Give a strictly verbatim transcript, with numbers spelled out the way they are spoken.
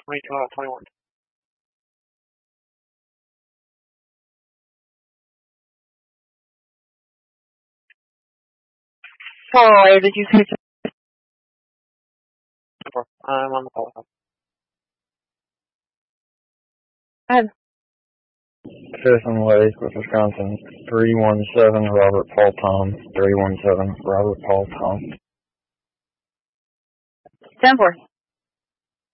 twenty-two out of twenty-one. Four, did you say? I'm on the call. Go ahead. Fifth and Lake with Wisconsin, three one seven, Robert Paul Tom, three one seven, Robert Paul Tom. ten four.